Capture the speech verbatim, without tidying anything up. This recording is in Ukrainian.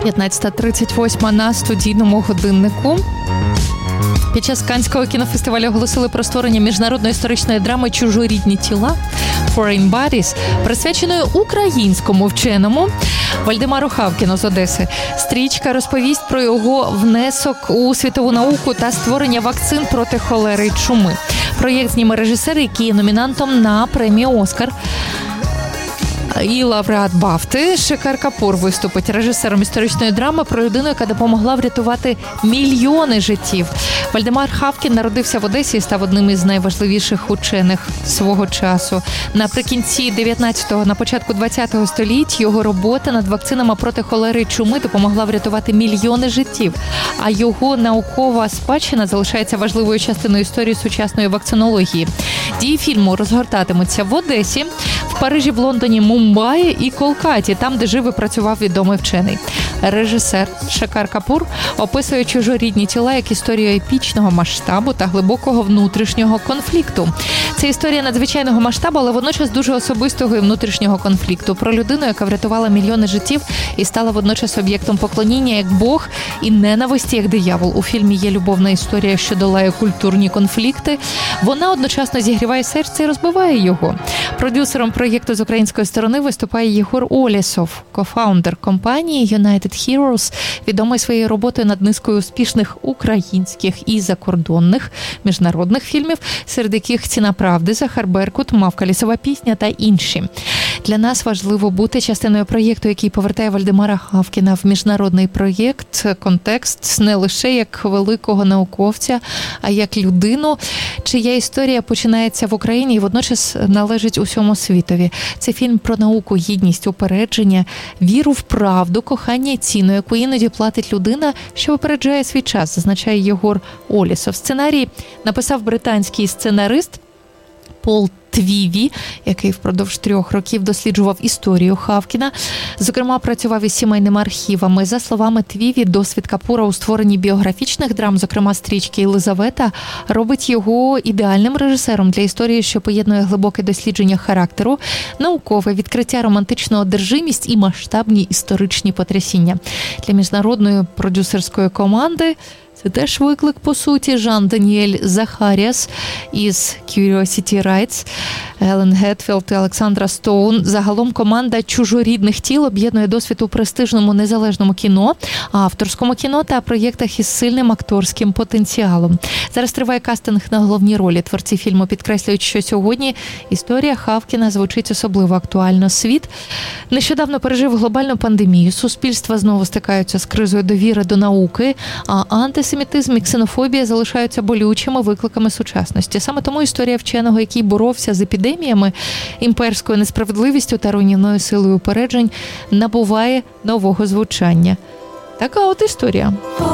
п'ятнадцята тридцять восьма на студійному годиннику. Під час Каннського кінофестивалю оголосили про створення міжнародної історичної драми «Чужорідні тіла» Foreign Bodies, присвяченої українському вченому Вальдемару Хавкіну з Одеси. Стрічка розповість про його внесок у світову науку та створення вакцин проти холери й чуми. Проєкт зніме режисер, який є номінантом на премію «Оскар». І лауреат Бафти Шекар Капур виступить режисером історичної драми про людину, яка допомогла врятувати мільйони життів. Вальдемар Хавкін народився в Одесі і став одним із найважливіших учених свого часу. Наприкінці дев'ятнадцятого, на початку двадцятого століть його робота над вакцинами проти холери й чуми допомогла врятувати мільйони життів, а його наукова спадщина залишається важливою частиною історії сучасної вакцинології. Дії фільму розгортатимуться в Одесі, в Парижі, в Лондоні, Мумбаї і Колкаті, там, де жив і працював відомий вчений. Режисер Шекар Капур описує «Чужорідні тіла» як історію епічного масштабу та глибокого внутрішнього конфлікту. Це історія надзвичайного масштабу, але водночас дуже особистого і внутрішнього конфлікту. Про людину, яка врятувала мільйони життів і стала водночас об'єктом поклоніння як Бог і ненависті як диявол. У фільмі є любовна історія, що долає культурні конфлікти. Вона одночасно зігріває серце і розбиває його. Продюсером проєкту з української сторони виступає Єгор Олєсов, кофаундер компанії United Heroes, відомий своєю роботою над низкою успішних українських і закордонних міжнародних фільмів, серед яких «Ціна правди», «Захар Беркут», «Мавка лісова пісня» та інші. Для нас важливо бути частиною проєкту, який повертає Вальдемара Хавкіна в міжнародний проєкт, контекст не лише як великого науковця, а як людину, чия історія починається в Україні і водночас належить усьому світові. Це фільм про науку, гідність, упередження, віру в правду, кохання і ціну, яку іноді платить людина, що випереджає свій час, зазначає Єгор Олєсов. Сценарій написав британський сценарист Пол Твіві, який впродовж трьох років досліджував історію Хавкіна. Зокрема, працював із сімейними архівами. За словами Твіві, досвід Капура у створенні біографічних драм, зокрема стрічки «Єлизавета», робить його ідеальним режисером для історії, що поєднує глибоке дослідження характеру, наукове відкриття, романтичну одержимість і масштабні історичні потрясіння. Для міжнародної продюсерської команди це теж виклик, по суті. Жан-Даніель Захаріас із Curiosity Rights, Елен Гетфілд і Олександра Стоун. Загалом команда «Чужорідних тіл» об'єднує досвід у престижному незалежному кіно, авторському кіно та проєктах із сильним акторським потенціалом. Зараз триває кастинг на головні ролі. Творці фільму підкреслюють, що сьогодні історія Хавкіна звучить особливо актуально. Світ нещодавно пережив глобальну пандемію. Суспільства знову стикаються з кризою довіри до науки, а антисемітизм і ксенофобія залишаються болючими викликами сучасності. Саме тому історія вченого, який боровся з епідеміями, імперською несправедливістю та руйнівною силою упереджень, набуває нового звучання. Така от історія.